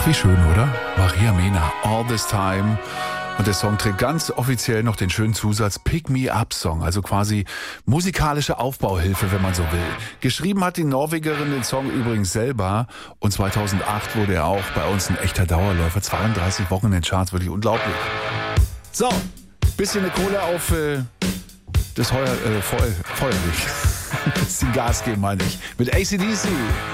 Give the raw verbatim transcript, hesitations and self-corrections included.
Ach, wie schön, oder? Maria Mena, All This Time. Und der Song trägt ganz offiziell noch den schönen Zusatz Pick Me Up Song, also quasi musikalische Aufbauhilfe, wenn man so will. Geschrieben hat die Norwegerin den Song übrigens selber und zweitausendacht wurde er auch bei uns ein echter Dauerläufer. zweiunddreißig Wochen in den Charts, wirklich unglaublich. So, bisschen eine Kohle auf äh, das Heuer, äh, Feuer, Feuerlicht. Bisschen Gas geben, meine ich. Mit A C D C.